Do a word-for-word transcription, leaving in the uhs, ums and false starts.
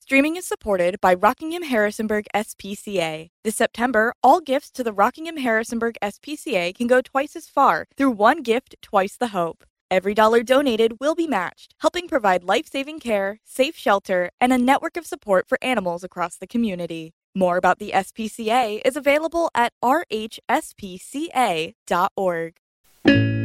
Streaming is supported by Rockingham Harrisonburg S P C A. This September, all gifts to the Rockingham Harrisonburg S P C A can go twice as far through one gift, twice the hope. Every dollar donated will be matched, helping provide life-saving care, safe shelter, and a network of support for animals across the community. More about the S P C A is available at r h s p c a dot org.